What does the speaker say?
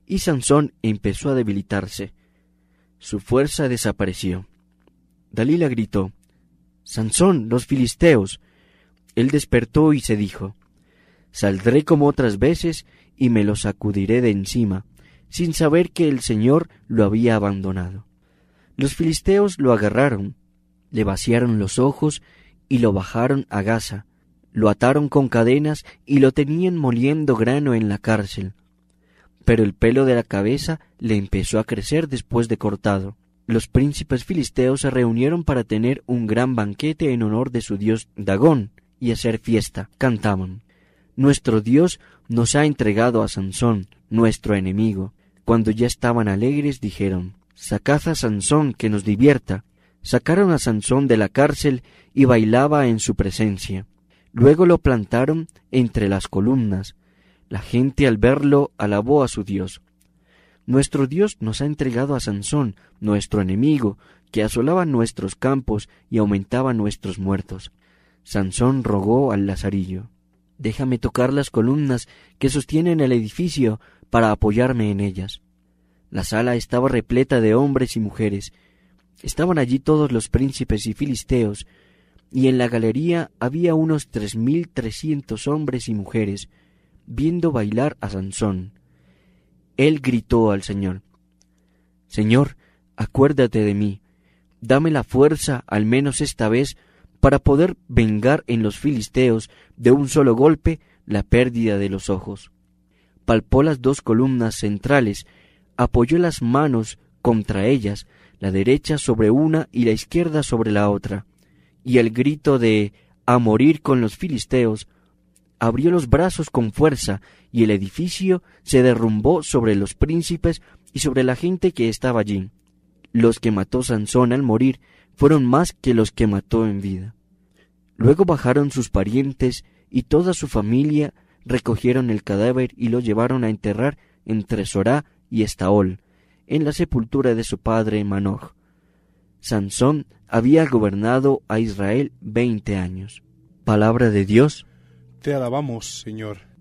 y Sansón empezó a debilitarse. Su fuerza desapareció. Dalila gritó: «Sansón, los filisteos». Él despertó y se dijo: «Saldré como otras veces y me los sacudiré de encima», sin saber que el Señor lo había abandonado. Los filisteos lo agarraron, le vaciaron los ojos y lo bajaron a Gaza, lo ataron con cadenas y lo tenían moliendo grano en la cárcel. Pero el pelo de la cabeza le empezó a crecer después de cortado. Los príncipes filisteos se reunieron para tener un gran banquete en honor de su dios Dagón y hacer fiesta. Cantaban: «Nuestro Dios nos ha entregado a Sansón, nuestro enemigo». Cuando ya estaban alegres, dijeron: «Sacad a Sansón que nos divierta». Sacaron a Sansón de la cárcel y bailaba en su presencia. Luego lo plantaron entre las columnas. La gente al verlo alabó a su Dios. «Nuestro Dios nos ha entregado a Sansón, nuestro enemigo, que asolaba nuestros campos y aumentaba nuestros muertos». Sansón rogó al lazarillo: «Déjame tocar las columnas que sostienen el edificio para apoyarme en ellas». La sala estaba repleta de hombres y mujeres. Estaban allí todos los príncipes y filisteos, y en la galería había unos 3,300 hombres y mujeres, viendo bailar a Sansón. Él gritó al Señor: «Señor, acuérdate de mí, dame la fuerza, al menos esta vez, para poder vengar en los filisteos de un solo golpe la pérdida de los ojos». Palpó las 2 columnas centrales, apoyó las manos contra ellas, la derecha sobre una y la izquierda sobre la otra, y al grito de «a morir con los filisteos», abrió los brazos con fuerza, y el edificio se derrumbó sobre los príncipes y sobre la gente que estaba allí. Los que mató Sansón al morir fueron más que los que mató en vida. Luego bajaron sus parientes y toda su familia, recogieron el cadáver y lo llevaron a enterrar entre Sorá y Estaol, en la sepultura de su padre Manoch. Sansón había gobernado a Israel 20 años. Palabra de Dios. Te alabamos, Señor.